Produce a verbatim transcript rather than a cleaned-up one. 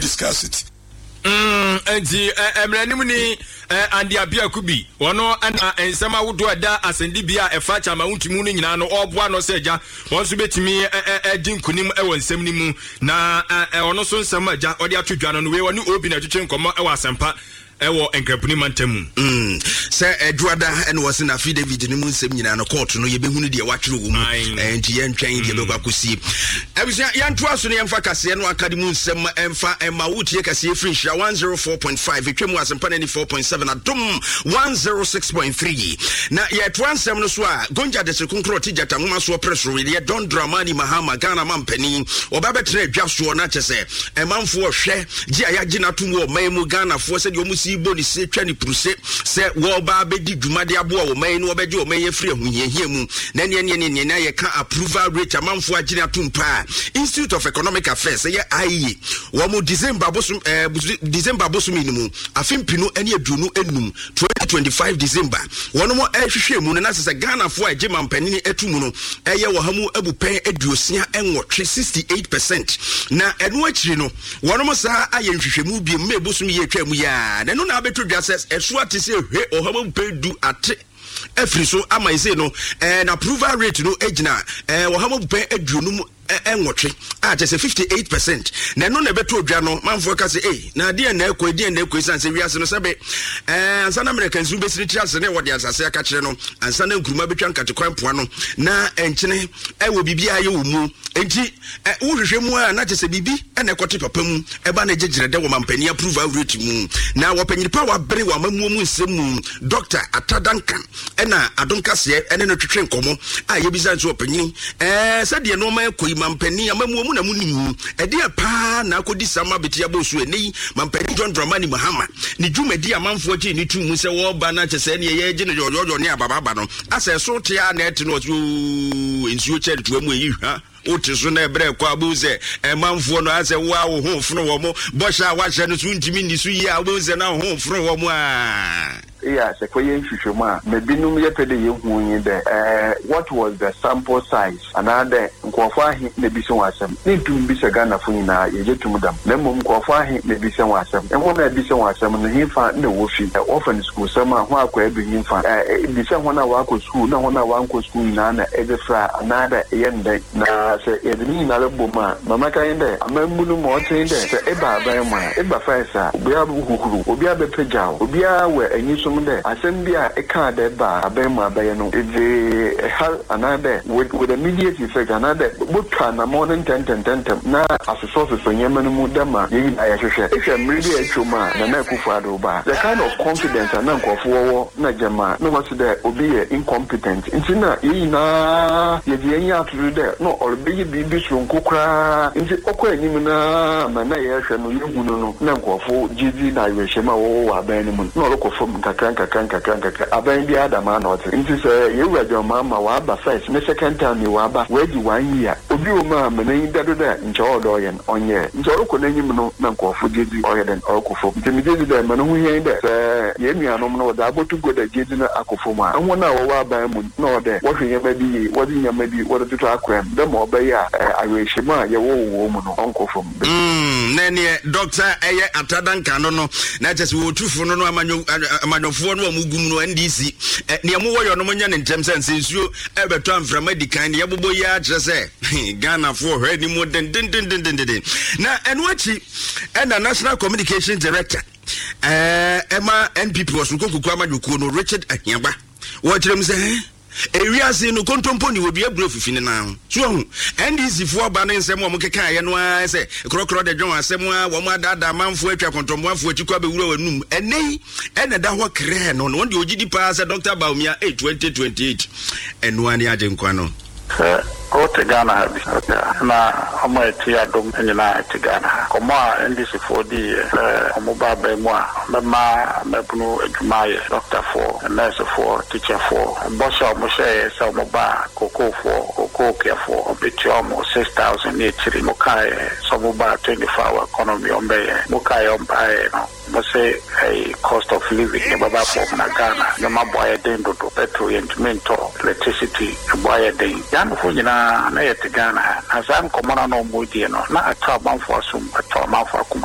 discuss it. Mm, enti emranimu ni andi abia kubi wono ana ensema wodo ada asendi bia efa chama wuntimu no nyina no oboa no seja won so betimi edi nkunim e wonsem ni mu na ono so nsem aja odi atodwa no we woni obi na twetwe nkomo e wasempa ewo enkrapuni mantamu mm se eduada ene wose na fi David ni mu nsem nyina no court no ye behunu de watwere wo mu enti ye ntwan de be kwakosi ebisa ya ntoa so ne yemfa kase no akademu nsem emfa ema wutie kase free sha one oh four point five etwemu asempa ni four point seven adom one oh six point three na ye toa nsem no so a gonja de sekonkro tijata nwoma so preso ye don dramani mahama Ghana mampani obabetre adwaso na chese emanfo hwe gi ayagina to wo mamu Ghana fo se de omusi boni se twani pruse se wo ba bedi dwumade aboa wo man no obeje wo man ye free ahunyehia mu na ne ne ne ne ye ka approval rate amanfo agina tumpa Institute of Economic Affairs ye I E A wo mu December bosum eh December bosum ni mu afimpino ene aduonu enum twenty twenty-five December wono mo ehwehwe mu na se Ghana fo agye mampani etumu no eye wo hamu abupen aduosia enwotwe sixty-eight percent na eno akiri no wono mo sa aye nhwehwe mu bi me bosum ye twa mu ya na no na abeto dwases esu ate se hwe ohama pedu ate efri so ama ise no eh na approval rate no agina eh ohama pe aduonum enwotwe a je say fifty-eight percent na no na beto odwa no manfo ka say eh na de na ekọ de na ekọ san say wiase no sebe eh ansa na American zu besiri tiase ne wode asase aka kire no ansa na nkuruma betwa nkatekwan poa no na enkyene e wo bibia ye wo mu enti wo hwehwe mu a na je say bibi e na ekote papa mu e ba na jejire de wo mampani approval rate mu na wo panyiripa wa bere wa mamu mu nsem mu Doctor Atadankan e na adonkase e ne no twetwe nkomo a ye bizan so opanyini eh se de no ma ekọ mampani amamu mu na munimu ede pa na akodi sama betia bosu eni mampani John Dramani Mahama ni dwumadi amanfo agi ni tumu se wo ba na chese ne ye agi ne yoyo ne ababa no ase so tia na eti no ensuo chere tuamu eyi ha otiso na ebre kwa abuze emanfo no ase wa wo ho funu wo mo bosha wa hye no so ntimi ni so yi abuze na ho funu wo mo a yeah, se koye nhwehwemu maybe no me pede ye hu yin de eh what was the sample size another nkofo ahi na bi se wasem ni tum bi se Ghana fo nyina ye jetum dam na mom nkofo ahi na bi se wasem e ho na bi se wasem no hifa na wo fi orphan school sama ho akwa bi hifa eh bi se ho na wa akọ school na ho na wa akọ school na na e be fra another yende na se e ni na lebo ma mama kan de amamunu mo tin de se e ba ba ma e ba fa sa obi abu hukuru obi abepeja obi a we anyi de assembly e ka de ba abema abaye no e hal another with with immediate effect another buka na morning ten ten ten na asoso so nyema no mu dama yi na hwehwe e hwe mridi e chuma na na kufu ado ba the kind of confidence na nkofo wo na jema no was there obi e incompetent nti na yi na ye di enya aturu de no orbi bi bi so nkokra nti okọ enim na ma na ye hwe no yehu no na nkofo gidi na yehwe ma wo wa ban ni mu no lokofo nkaka nkaka nkaka nkaka aban bi adama na ote nti se ye wura de mama wa ba first ne second time wa ba we di one year obi o ma ma na yin dado da nche odo yen onye nche oroko na nyim no na nkofo gidi oyeden orokofo nti mi gidi da ma no hu yen de se ye nuanom no da abotu go da gidi na akofo ma anwo na wo wa ban mu na ode wo hwe yema bi wo di nyama bi wo tutu akwem de ma obeya ayehima ye wo wo mu no onkofo mm na ne Doctor Eye Atadankan no no na just wo tufu no no amanyo amanofo no amugum no N D C ne mo wo yo no nya ne ntem sense nsuo ebeto amframa dikan ne bobo ya kire se Ghana fo hwe ni mo den den den den den na eno achi na National Communication Director eh ema N P P was nkokuku amadwokuo no Richard Ahiaba wo kire m se Eriasi no kontompo ni wodua brofifine na so hu N D C fo ba ne nsem wo mkeka ye no a se krokro de dwon asem a wo adada manfo atwa kontompo afo atikwa be wura wanum enei ene da ho kre no no de ogidi pa se Doctor Baumia eight twenty twenty-eight enu ani aje nkwa no o te Ghana ha bi na ama eti adom nyina eti Ghana komo a N D C fo di eh omo ba ba mu a mema mebunu adwuma ye doctor for nurse for teacher for boss o mo say say omo ba koko for koko care for obeti omo six thousand eight three mo kai so mo ba twenty-four hour economy ombe mo kai omba no mo say a cost of living e baba for na Ghana no ma boy den do petrol and cement electricity boy den yan fo nyina na yet Ghana as I'm common no mo die no na atwa banfo asum atwa manfo